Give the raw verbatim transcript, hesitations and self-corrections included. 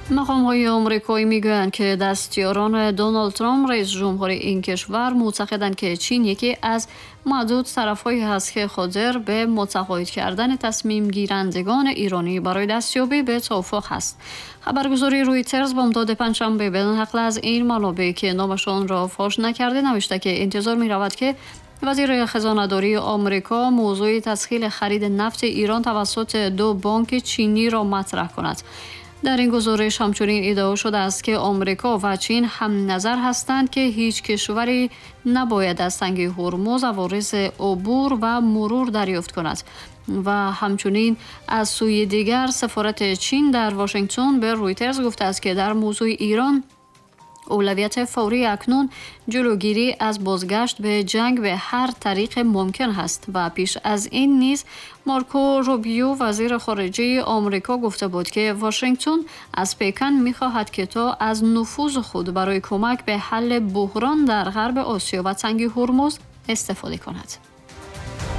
مقام‌های آمریکایی میگویند که دستیاران دونالد ترامپ رئیس جمهور این کشور معتقدند که چین یکی از معدود طرف‌هایی است که قادر به متقاعد کردن تصمیم گیرندگان ایرانی برای دستیابی به توافق است. خبرگزاری رویترز با امداد پنجشنبه بدون نقل از این منابع که نامشان را فاش نکرده نوشته که انتظار می‌رود که وزیر خزانه‌داری آمریکا موضوع تسهیل خرید نفت ایران توسط دو بانک چینی را مطرح کند. در این گزارش همچنین ادعا شده است که آمریکا و چین هم نظر هستند که هیچ کشوری نباید از تنگه هرمز عوارض عبور و مرور دریافت کند و همچنین از سوی دیگر سفارت چین در واشنگتن به رویترز گفته است که در موضوع ایران اولویت فوری اکنون جلوگیری از بازگشت به جنگ به هر طریق ممکن است و پیش از این نیز مارکو روبیو وزیر خارجه آمریکا گفته بود که واشنگتن از پکن می‌خواهد که تا از نفوذ خود برای کمک به حل بحران در غرب آسیا و تنگه هرمز استفاده کند.